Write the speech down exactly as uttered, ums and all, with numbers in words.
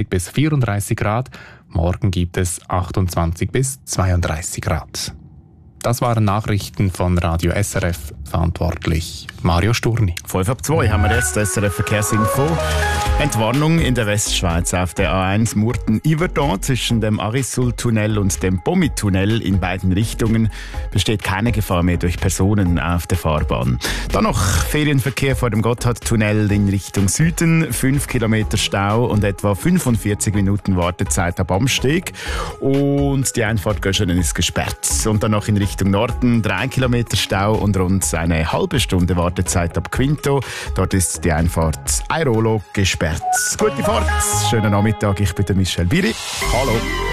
bis vierunddreißig Grad. Morgen gibt es achtundzwanzig bis zweiunddreißig Grad. Das waren Nachrichten von Radio S R F, verantwortlich Mario Sturni. fünf ab zwei haben wir jetzt S R F Verkehrsinfo. Entwarnung in der Westschweiz auf der A eins Murten-Yverdon zwischen dem Arissul-Tunnel und dem Bommi-Tunnel in beiden Richtungen besteht keine Gefahr mehr durch Personen auf der Fahrbahn. Dann noch Ferienverkehr vor dem Gotthardtunnel in Richtung Süden, fünf Kilometer Stau und etwa fünfundvierzig Minuten Wartezeit ab Amsteg und die Einfahrt Göschenen ist gesperrt. Und dann noch in Richtung Norden, drei Kilometer Stau und rund eine halbe Stunde Wartezeit ab Quinto. Dort ist die Einfahrt Airolo gesperrt. Gute Fahrt, schönen Nachmittag, ich bin der Michel Biri. Hallo.